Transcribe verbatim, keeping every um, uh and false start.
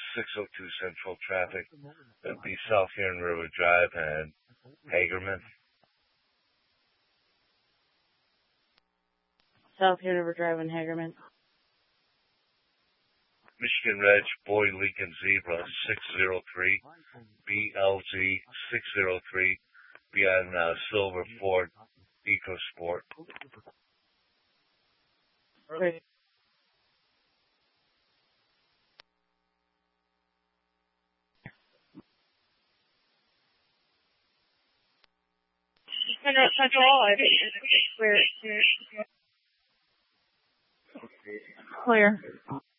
six oh two Central traffic. That'd be South Huron River Drive and Hagerman. South Huron River Drive and Hagerman. Michigan Reg, Boy Lincoln Zebra, six oh three, B L Z six oh three, be on uh, Silver Ford EcoSport. Great. Central, I think. Clear. Clear.